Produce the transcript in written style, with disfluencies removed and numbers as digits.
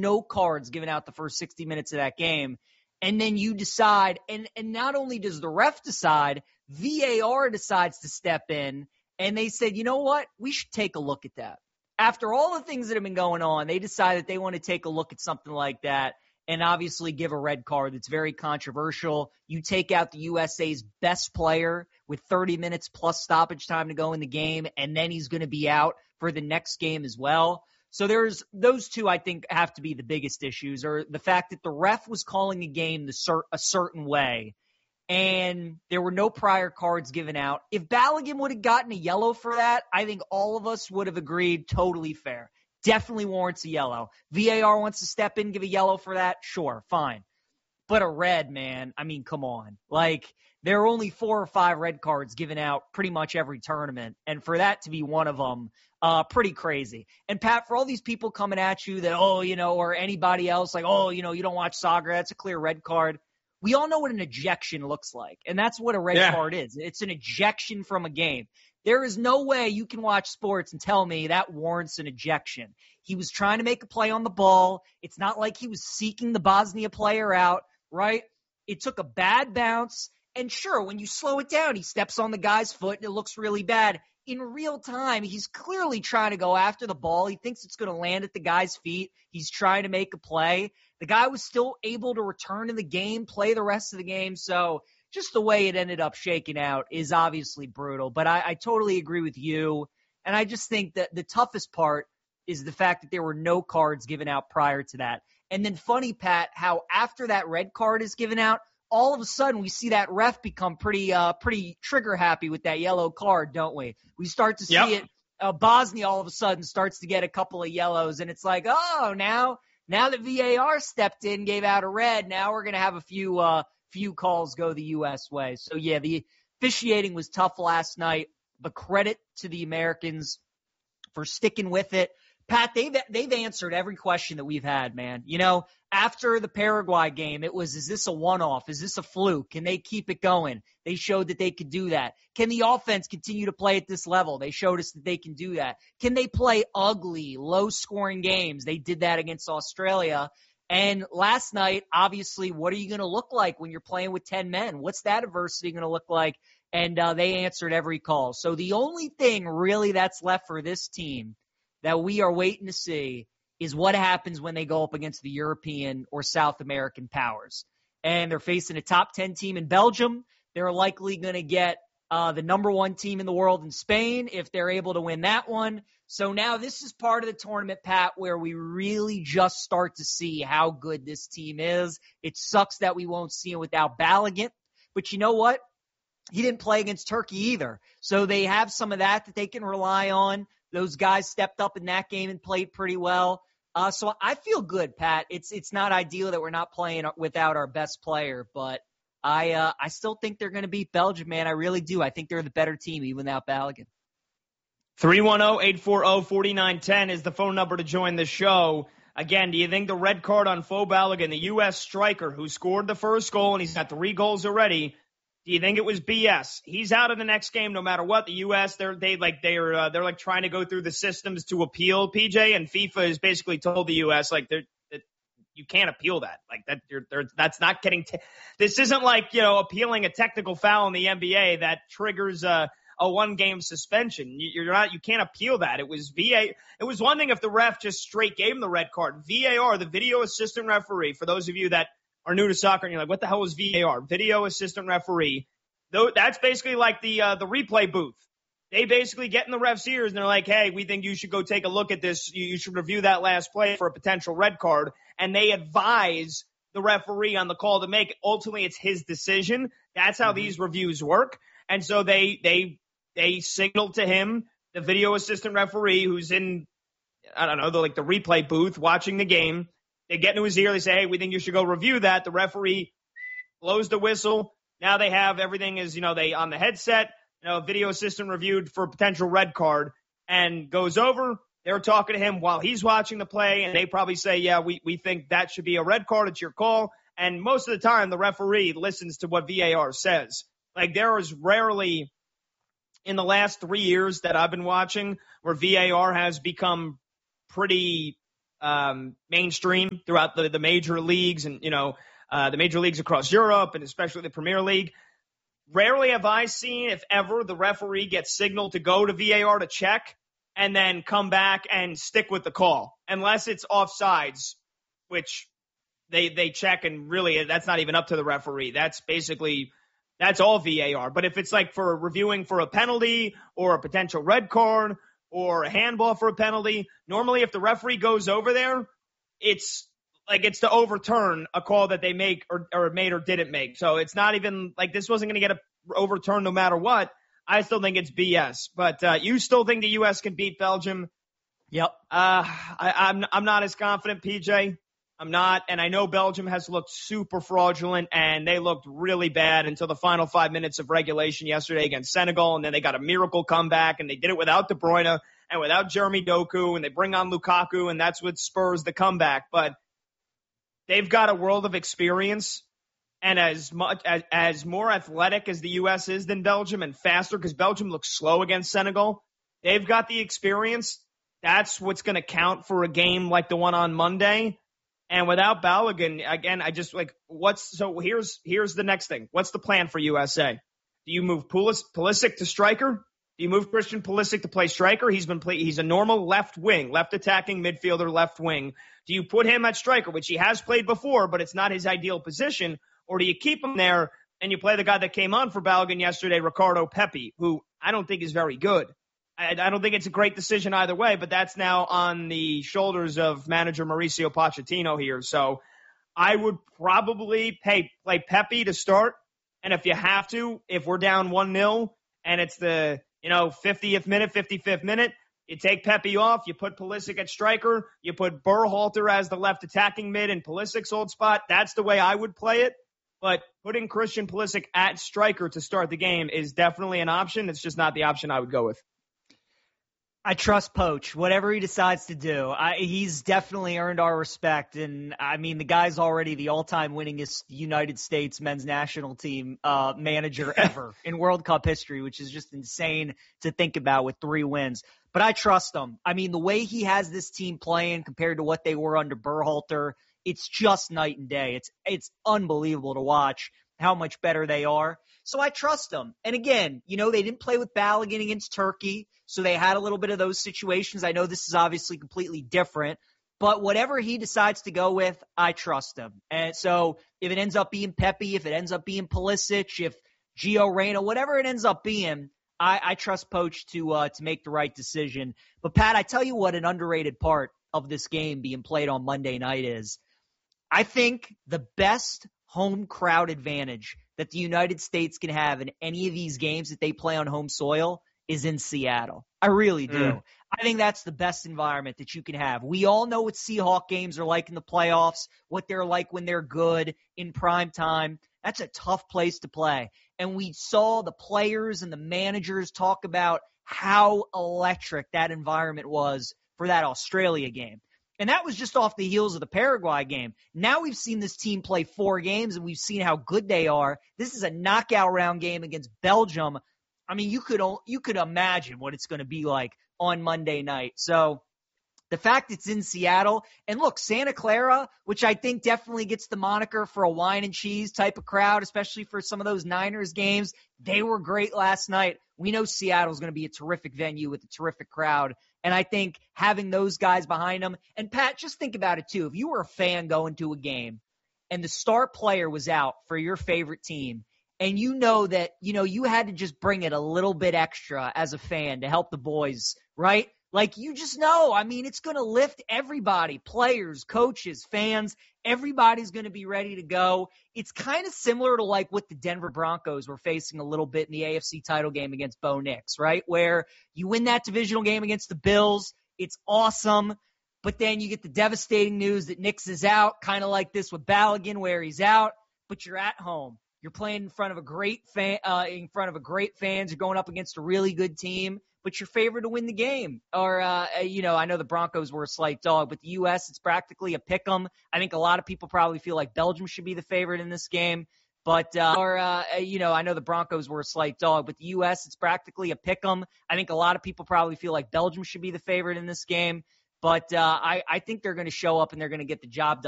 no cards given out the first 60 minutes of that game. And then you decide, and not only does the ref decide, VAR decides to step in, and they said, you know what? We should take a look at that. After all the things that have been going on, they decided they want to take a look at something like that and obviously give a red card that's very controversial. You take out the USA's best player with 30 minutes plus stoppage time to go in the game, and then he's going to be out for the next game as well. So there's those two, I think, have to be the biggest issues, or the fact that the ref was calling a game a certain way, and there were no prior cards given out. If Balogun would have gotten a yellow for that, I think all of us would have agreed totally fair. Definitely warrants a yellow. VAR wants to step in, give a yellow for that? Sure, fine. But a red, man, I mean, come on. Like, there are only 4 or 5 red cards given out pretty much every tournament, and for that to be one of them, pretty crazy. And, Pat, for all these people coming at you that, or anybody else, like, you don't watch soccer, that's a clear red card. We all know what an ejection looks like, and that's what a red card is. It's an ejection from a game. There is no way you can watch sports and tell me that warrants an ejection. He was trying to make a play on the ball. It's not like he was seeking the Bosnia player out, right? It took a bad bounce, and sure, when you slow it down, he steps on the guy's foot, and it looks really bad. In real time, he's clearly trying to go after the ball. He thinks it's going to land at the guy's feet. He's trying to make a play. The guy was still able to return to the game, play the rest of the game. So just the way it ended up shaking out is obviously brutal. But I totally agree with you. And I just think that the toughest part is the fact that there were no cards given out prior to that. And then funny, Pat, how after that red card is given out, all of a sudden we see that ref become pretty trigger happy with that yellow card, don't we? We start to see it. Bosnia all of a sudden starts to get a couple of yellows, and it's like, now that VAR stepped in, gave out a red, now we're going to have a few calls go the U.S. way. So, yeah, the officiating was tough last night, but credit to the Americans for sticking with it. Pat, they've answered every question that we've had, man. After the Paraguay game, it was, is this a one-off? Is this a fluke? Can they keep it going? They showed that they could do that. Can the offense continue to play at this level? They showed us that they can do that. Can they play ugly, low-scoring games? They did that against Australia. And last night, obviously, what are you going to look like when you're playing with 10 men? What's that adversity going to look like? And they answered every call. So the only thing really that's left for this team that we are waiting to see is what happens when they go up against the European or South American powers. And they're facing a top 10 team in Belgium. They're likely going to get the number 1 team in the world in Spain if they're able to win that one. So now this is part of the tournament, Pat, where we really just start to see how good this team is. It sucks that we won't see it without Balogun. But you know what? He didn't play against Turkey either. So they have some of that they can rely on. Those guys stepped up in that game and played pretty well. So I feel good, Pat. It's not ideal that we're not playing without our best player, but I still think they're going to beat Belgium, man. I really do. I think they're the better team even without Balogun. 310-840-4910 is the phone number to join the show. Again, do you think the red card on Fo Balogun, the U.S. striker who scored the first goal and he's got 3 goals already, do you think it was BS? He's out of the next game no matter what. The U.S. they're trying to go through the systems to appeal, PJ, and FIFA has basically told the U.S. You can't appeal that. That's not getting. This isn't like appealing a technical foul in the NBA that triggers a 1-game suspension. You can't appeal that. It was VAR. It was one thing if the ref just straight gave him the red card. VAR, the video assistant referee. For those of you that are new to soccer and you're like, what the hell is VAR? Video assistant referee. That's basically like the replay booth. They basically get in the ref's ears and they're like, hey, we think you should go take a look at this. You should review that last play for a potential red card. And they advise the referee on the call to make it. Ultimately, it's his decision. That's how these reviews work. And so they signal to him, the video assistant referee who's in, I don't know, the replay booth watching the game. They get into his ear. They say, hey, we think you should go review that. The referee blows the whistle. Now they have everything is, they on the headset, video assistant reviewed for a potential red card and goes over. They're talking to him while he's watching the play, and they probably say, yeah, we think that should be a red card. It's your call. And most of the time, the referee listens to what VAR says. There is rarely in the last 3 years that I've been watching where VAR has become pretty mainstream throughout the major leagues and, the major leagues across Europe and especially the Premier League. Rarely have I seen, if ever, the referee get signaled to go to VAR to check and then come back and stick with the call, unless it's offsides, which they check, and really that's not even up to the referee. That's all VAR. But if it's like for reviewing for a penalty or a potential red card or a handball for a penalty, normally if the referee goes over there, it's to overturn a call that they make or made or didn't make. So it's not even like this wasn't going to get overturned no matter what. I still think it's BS. But you still think the U.S. can beat Belgium? Yep. I'm not as confident, PJ. I'm not. And I know Belgium has looked super fraudulent, and they looked really bad until the final 5 minutes of regulation yesterday against Senegal. And then they got a miracle comeback, and they did it without De Bruyne and without Jeremy Doku, and they bring on Lukaku, and that's what spurs the comeback. But they've got a world of experience, and as more athletic as the U.S. is than Belgium and faster, because Belgium looks slow against Senegal, they've got the experience. That's what's going to count for a game like the one on Monday. And without Balogun, again, here's the next thing. What's the plan for USA? Do you move Pulisic to striker? Do you move Christian Pulisic to play striker? He's a normal left wing, left attacking midfielder, left wing. Do you put him at striker, which he has played before, but it's not his ideal position? Or do you keep him there and you play the guy that came on for Balogun yesterday, Ricardo Pepi, who I don't think is very good? I don't think it's a great decision either way, but that's now on the shoulders of manager Mauricio Pochettino here. So I would probably play Pepi to start. And if you have to, if we're down 1-0 and it's the 50th minute, 55th minute, you take Pepi off, you put Pulisic at striker, you put Berhalter as the left attacking mid in Pulisic's old spot. That's the way I would play it. But putting Christian Pulisic at striker to start the game is definitely an option. It's just not the option I would go with. I trust Poach. Whatever he decides to do, he's definitely earned our respect. And, I mean, the guy's already the all-time winningest United States men's national team manager ever in World Cup history, which is just insane to think about with 3 wins. But I trust him. I mean, the way he has this team playing compared to what they were under Berhalter, it's just night and day. It's unbelievable to watch how much better they are. So I trust them. And again, they didn't play with Balogun against Turkey, so they had a little bit of those situations. I know this is obviously completely different, but whatever he decides to go with, I trust him. And so if it ends up being Pepi, if it ends up being Pulisic, if Gio Reyna, whatever it ends up being, I trust Poach to make the right decision. But Pat, I tell you what an underrated part of this game being played on Monday night is. I think the best home crowd advantage that the United States can have in any of these games that they play on home soil is in Seattle. I really do. I think that's the best environment that you can have. We all know what Seahawk games are like in the playoffs, what they're like when they're good in prime time. That's a tough place to play. And we saw the players and the managers talk about how electric that environment was for that Australia game. And that was just off the heels of the Paraguay game. Now we've seen this team play 4 games, and we've seen how good they are. This is a knockout round game against Belgium. I mean, you could imagine what it's going to be like on Monday night. So the fact it's in Seattle, and look, Santa Clara, which I think definitely gets the moniker for a wine and cheese type of crowd, especially for some of those Niners games, they were great last night. We know Seattle's going to be a terrific venue with a terrific crowd. And I think having those guys behind them, and Pat, just think about it too. If you were a fan going to a game and the star player was out for your favorite team, and you know that, you had to just bring it a little bit extra as a fan to help the boys, right? Like, you just know, I mean, it's going to lift everybody, players, coaches, fans. Everybody's going to be ready to go. It's kind of similar to like what the Denver Broncos were facing a little bit in the AFC title game against Bo Nix, right? Where you win that divisional game against the Bills. It's awesome. But then you get the devastating news that Nix is out, kind of like this with Balogun where he's out, but you're at home. You're playing in front of a great fans. You're going up against a really good team, but you're favored to win the game. Or, I know the Broncos were a slight dog, but the U.S., it's practically a pick-em. I think a lot of people probably feel like Belgium should be the favorite in this game. But, I know the Broncos were a slight dog, but the U.S., it's practically a pick-em. I think a lot of people probably feel like Belgium should be the favorite in this game. But I think they're going to show up and they're going to get the job done.